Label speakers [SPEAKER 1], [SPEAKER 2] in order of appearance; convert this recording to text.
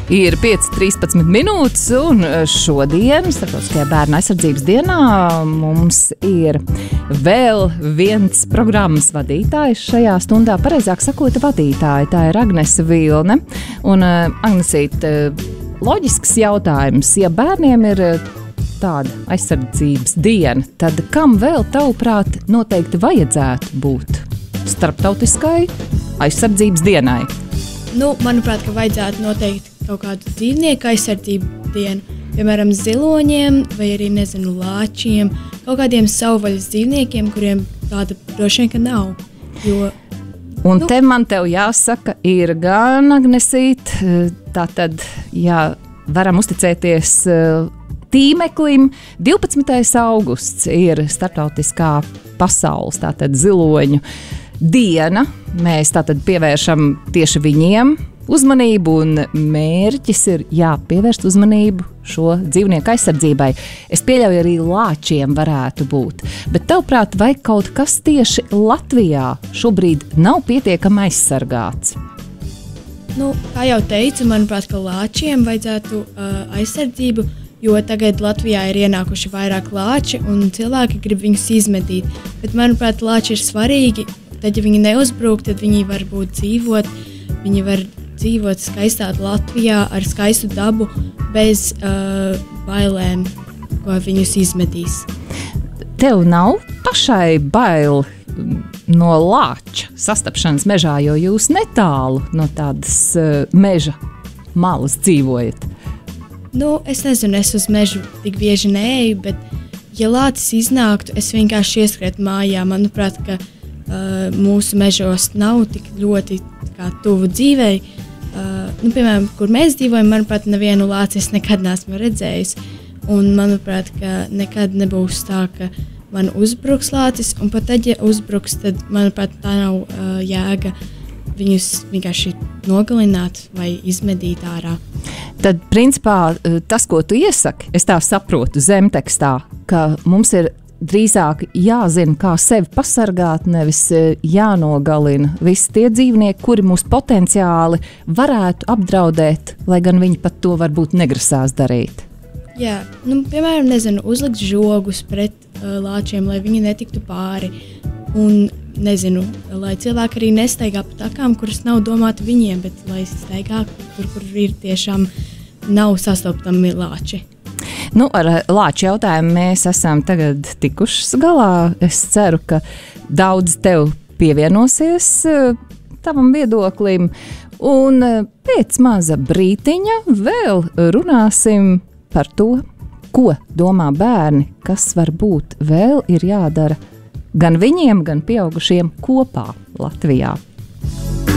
[SPEAKER 1] Ir 5:13 minūtes, un šodien, Starptautiskajā bērnu aizsardzības dienā, mums ir vēl viens programmas vadītājs šajā stundā. Pareizāk sakot, vadītāja. Tā ir Agnese Vilne. Un, Agnesīt, loģisks jautājums. Ja bērniem ir tāda aizsardzības diena, tad kam vēl, tavuprāt, noteikti vajadzētu būt starptautiskai aizsardzības dienai?
[SPEAKER 2] Manuprāt, ka vajadzētu noteikti kaut kādu dzīvnieku aizsardzību dienu, piemēram, ziloņiem vai arī, lāčiem, kaut kādiem savvaļas dzīvniekiem, kuriem tāda droši vien, ka nav.
[SPEAKER 1] Te man tev jāsaka, ir gan, Agnesīt, tātad, varam uzticēties tīmeklim. 12. augusts ir starptautiskā pasaules, tātad ziloņu diena. Mēs tātad pievēršam tieši viņiem uzmanību, un mērķis ir pievērst uzmanību šo dzīvnieku aizsardzībai. Es pieļauju, arī lāčiem varētu būt. Bet tavuprāt, vai kaut kas tieši Latvijā šobrīd nav pietiekami aizsargāts?
[SPEAKER 2] Kā jau teicu, manuprāt, ka lāčiem vajadzētu aizsardzību, jo tagad Latvijā ir ienākuši vairāk lāči un cilvēki grib viņus izmetīt. Bet, manuprāt, lāči ir svarīgi. Tad, ja viņi neuzbrūk, tad viņi var dzīvot. Viņi var dzīvot skaistā Latvijā ar skaistu dabu, bez bailēm, ko viņus izmetīs.
[SPEAKER 1] Tev nav pašai bail no lāča sastapšanas mežā, jo jūs netālu no tādas meža malas dzīvojat?
[SPEAKER 2] Es nezinu, es uz mežu tik bieži neeju, bet, ja lācis iznāktu, es vienkārši ieskrietu mājā. Manuprāt, ka mūsu mežos nav tik ļoti tuvu dzīvei. Piemēram, kur mēs dzīvojam, manuprāt, nevienu lāci es nekad neesmu redzējis. Un, manuprāt, ka nekad nebūs tā, ka man uzbruks lācis, un pat tad, ja uzbruks, tad, manuprāt, tā nav jēga viņus vienkārši nogalināt vai izmedīt ārā.
[SPEAKER 1] Tad, principā, tas, ko tu iesaki, es tā saprotu zemtekstā, ka mums ir drīzāk jāzina, kā sevi pasargāt, nevis jānogalina visi tie dzīvnieki, kuri mūs potenciāli varētu apdraudēt, lai gan viņi pat to varbūt negrasās darīt.
[SPEAKER 2] Jā, piemēram, uzlikt žogus pret lāčiem, lai viņi netiktu pāri. Un, lai cilvēki arī nestaigā pa takām, kuras nav domāti viņiem, bet lai staigā tur, kur ir tiešām nav sastopami lāči.
[SPEAKER 1] Ar lāču jautājumu mēs esam tagad tikušas galā. Es ceru, ka daudz tev pievienosies tavam viedoklim. Un pēc maza brītiņa vēl runāsim par to, ko domā bērni, kas varbūt vēl ir jādara gan viņiem, gan pieaugušiem kopā Latvijā.